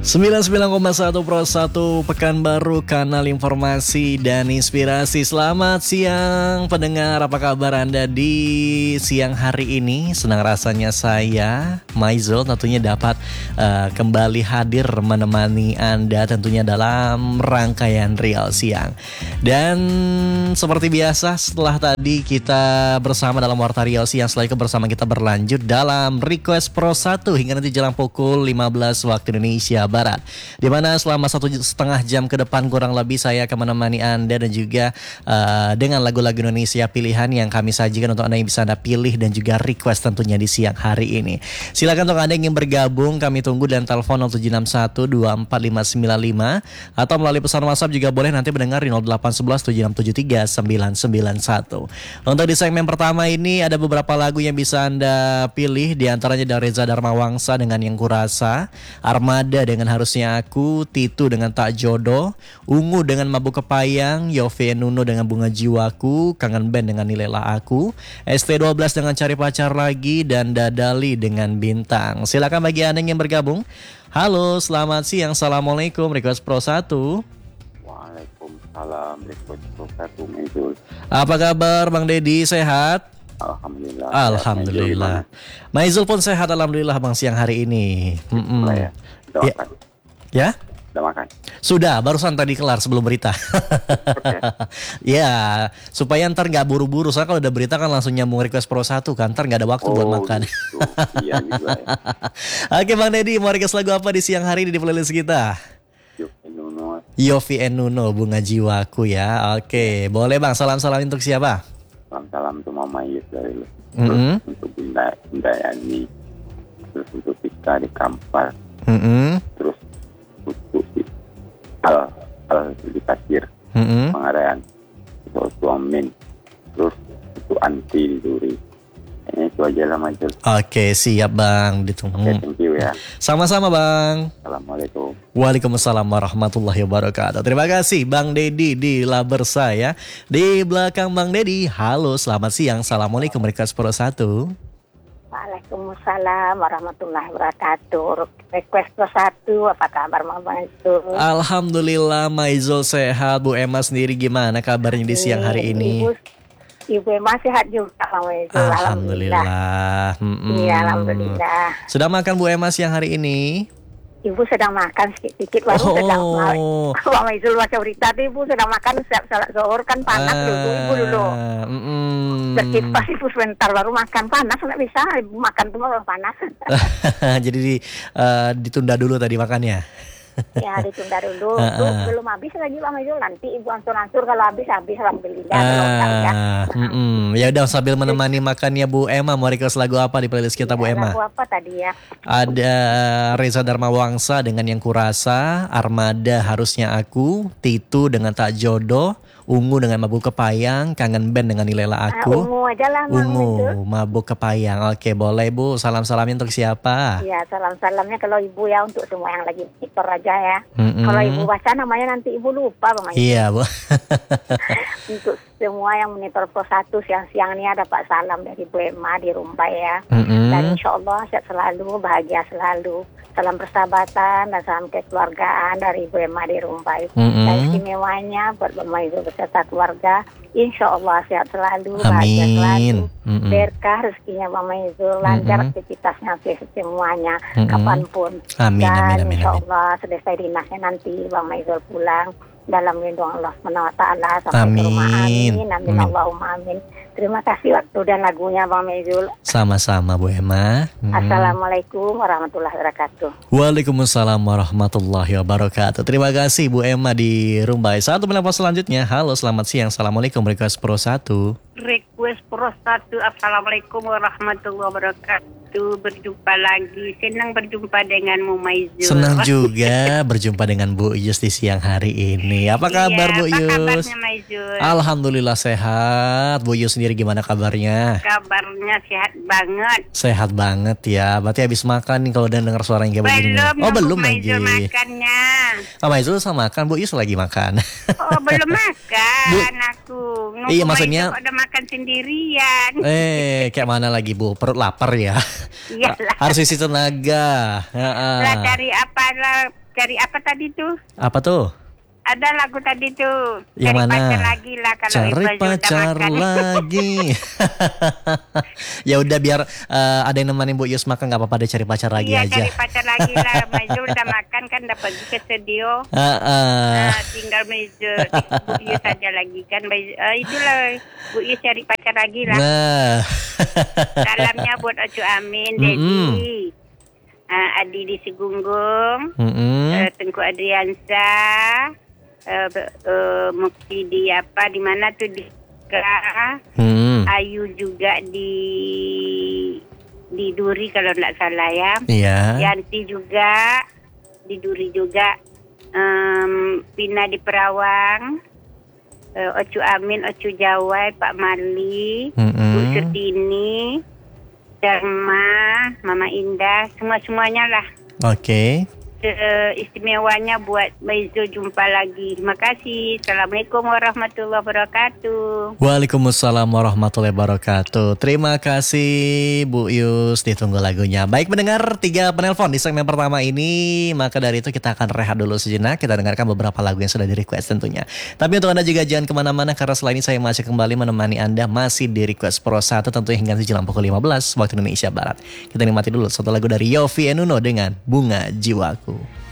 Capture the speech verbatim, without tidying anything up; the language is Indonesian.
sembilan puluh sembilan koma satu Pro satu Pekanbaru, kanal informasi dan inspirasi. Selamat siang pendengar, apa kabar Anda di siang hari ini? Senang rasanya saya, Maizul, tentunya dapat uh, kembali hadir menemani Anda tentunya dalam rangkaian Riau Siang. Dan seperti biasa, setelah tadi kita bersama dalam Warta Riau Siang, setelah itu bersama kita berlanjut dalam Request Pro satu hingga nanti jelang pukul lima belas waktu Indonesia Barat, di mana selama satu setengah jam ke depan kurang lebih saya akan menemani Anda dan juga uh, dengan lagu-lagu Indonesia pilihan yang kami sajikan untuk Anda yang bisa Anda pilih dan juga request tentunya di siang hari ini. Silakan untuk Anda yang ingin bergabung, kami tunggu dan telepon nol tujuh enam satu dua empat lima sembilan lima atau melalui pesan WhatsApp juga boleh nanti mendengar di nol delapan satu satu tujuh enam tujuh tiga sembilan sembilan satu. Untuk di segmen pertama ini ada beberapa lagu yang bisa Anda pilih, di antaranya dari Reza Darmawangsa dengan Yang Kurasa, Armada dengan Harusnya Aku, Titu dengan Tak Jodoh, Ungu dengan Mabuk Kepayang, Yofi Nuno dengan Bunga Jiwaku, Kangen Band dengan Nilela Aku, S T dua belas dengan Cari Pacar Lagi, dan Dadali dengan Bintang. Silakan bagi Anda yang bergabung. Halo, selamat siang. Assalamualaikum, Request Pro satu. Waalaikumsalam, Request Pro satu, Maizul. Apa kabar Bang Dedi, sehat? Alhamdulillah. Alhamdulillah. Maizul pun sehat, alhamdulillah Bang, siang hari ini. Mm-mm. Ya. Sudah Ya. makan? Ya? Sudah makan? Sudah, barusan tadi kelar sebelum berita. Ya, supaya ntar gak buru-buru. Soalnya kalau udah berita kan langsung nyambung Request Pro satu kan, ntar gak ada waktu Oh, buat makan. Gitu. Iya juga ya. Oke Bang Dedi, mau request lagu apa di siang hari ini di playlist kita? Yofi Nuno. Yofi Nuno, Bunga Jiwaku ya. Oke, boleh Bang, salam-salam untuk siapa? Salam-salam untuk Mama Yus dari lu. Mm-hmm. Terus untuk Bunda, Bunda Yani. Terus untuk Tika di Kampar. Mm-hmm. Terus untuk si Al, Al di Pasir. Mm-hmm. Pengarayan. Terus untuk Amin. Terus untuk Anti di Duri. Ini itu aja lah, Maizul. Oke, siap Bang, ditunggu. Oke, thank you ya. Sama-sama Bang. Assalamualaikum. Waalaikumsalam warahmatullahi wabarakatuh. Terima kasih Bang Dedi di Labersa ya. Di belakang Bang Dedi, halo selamat siang. Assalamualaikum, Request Pro satu. Waalaikumsalam warahmatullahi wabarakatuh. Request Pro satu, apa kabar Mama itu? Alhamdulillah Maizul sehat. Bu Emma sendiri gimana kabarnya di siang hari ini? Ibu, Ibu Emma sehat juga Mama itu. Alhamdulillah. Iya, alhamdulillah. Sudah makan Bu Emma siang hari ini? Ibu sedang makan sedikit baru Oh. sedang mau. Mama Izul baca berita tuh Ibu sedang makan siap salat zuhur kan panas Ah, dulu Ibu dulu. Mm-mm. Berkipas Ibu sebentar baru makan panas nggak bisa Ibu makan tuh baru panas. Jadi di, uh, ditunda dulu tadi makannya. Ya ditunda dulu. Uh, Tuh, uh. belum habis lagi Bang Izul, nanti Ibu ansur-ansur kalau habis habis alhamdulillah. Kalau enggak, ya. Ah, mm-mm. Ya udah, sambil menemani makannya Bu Emma, mau request lagu apa di playlist kita Bu Ya, Emma? lagu apa tadi ya? Ada Reza Darmawangsa dengan Yang Kurasa, Armada Harusnya Aku, Titu dengan Tak Jodoh, Ungu dengan Mabuk Kepayang, Kangen Band dengan Nilela Ah, Aku. ungu aja lah Bang Izul. Ungu, Mabuk Kepayang. Oke, boleh Bu. Salam-salamnya untuk siapa? Ya salam-salamnya kalau Ibu ya untuk semua yang lagi monitor aja ya. Mm-mm. Kalau Ibu baca namanya nanti Ibu lupa Bang Izul. Iya Bu. Untuk semua yang monitor Pro satu siang-siang ini dapat salam dari Bu Emma di Rumbai ya. Mm-mm. Dan insya Allah sehat selalu, bahagia selalu. Salam persahabatan dan salam kekeluargaan dari Bu Emma di Rumbai. Mm-mm. Dan istimewanya buat Mama Ibu beserta keluarga, insya Allah sehat selalu, bahagia Amin. selalu. Mm-mm. Berkah rezekinya Mama Ibu, lancar Mm-mm. aktivitasnya semuanya, Mm-mm. kapanpun. Amin, Dan amin, amin, insya amin. Allah selesai dinasnya nanti Mama Ibu pulang dalam lindungan Allah subhanahu wa taala sampai Amin. ke rumah. Amin. Amin. Amin. Allahumma amin. Terima kasih waktu dan lagunya Bang Maizul. Sama-sama Bu Emma. Mm. Assalamualaikum warahmatullahi wabarakatuh. Waalaikumsalam warahmatullahi wabarakatuh. Terima kasih Bu Emma di Rumbai. Satu penelpon selanjutnya. Halo, selamat siang. Assalamualaikum, Request Pro satu. Request Pro satu. Assalamualaikum warahmatullahi wabarakatuh. Berjumpa lagi. Senang berjumpa denganmu Maizul. Senang juga berjumpa dengan Bu Yus di siang hari ini. Apa kabar Iya, Bu apa Yus? kabarnya Maizul? Alhamdulillah sehat. Bu Yus sendiri gimana kabarnya? Kabarnya sehat banget. Sehat banget ya. Berarti habis makan nih kalau udah dengar suaranya kayak begini. Belum. Oh, belum nunggu lagi. Maizul makannya. Oh, Maizul sama makan, Bu Yus lagi makan. Oh belum makan Bu, aku. Nunggu iya, maksudnya- Maizul udah makan sendirian. Eh, kayak mana lagi Bu? Perut lapar ya? Iyalah. Harus isi tenaga. Heeh. Lah dari apa lah cari apa tadi tuh? Apa tuh? Ada lagu tadi tuh. Yang cari mana? pacar lagi lah kalau Cari Ibu Aziz udah pacar makan. lagi. Ya udah biar uh, ada yang nemenin Bu Yus makan nggak apa-apa deh, cari pacar lagi Iya, aja. cari pacar lagi lah. Maizu udah makan kan, udah pergi ke studio. Uh, uh. Nah, tinggal Maizu, Bu Yus saja lagi kan. Maizu, uh, itulah Bu Yus cari pacar lagi lah. Nah. Salamnya buat Ocu Amin, Mm-mm. Dedi, uh, Adi di Sigunggung, Mm-mm. uh, Tengku Adriansa, uh, uh, Mukti di apa, di mana tuh di Hmm. Ayu juga di di Duri kalau nggak salah ya. Iya. Yanti juga di Duri juga. Um, Pina di Perawang. Uh, Ocu Amin, Ocu Jawai, Pak Marli, Mm-mm. Bu Sutini, Dharma, Mama Indah, semua-semuanya lah. Oke. Uh, istimewanya buat Maizu jumpa lagi. Terima kasih. Assalamualaikum warahmatullahi wabarakatuh. Waalaikumsalam warahmatullahi wabarakatuh. Terima kasih Bu Yus, ditunggu lagunya. Baik mendengar, tiga penelpon di segmen pertama ini. Maka dari itu kita akan rehat dulu sejenak. Kita dengarkan beberapa lagu yang sudah di request tentunya. Tapi untuk Anda juga jangan kemana-mana, karena selain ini saya masih kembali menemani Anda masih di request Pro satu tentunya hingga menjelang pukul lima belas waktu Indonesia Barat. Kita nikmati dulu satu lagu dari Yovie and Nuno dengan Bunga Jiwaku.